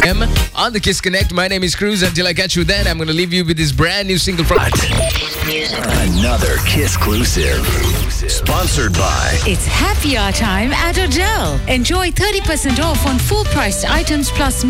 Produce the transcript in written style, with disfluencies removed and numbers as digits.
on the Kiss Connect. My name is Cruz. Until I catch you then, I'm going to leave you with this brand new single from... Another Kiss-clusive. Sponsored by... It's happy hour time at Odell. Enjoy 30% off on full-priced items plus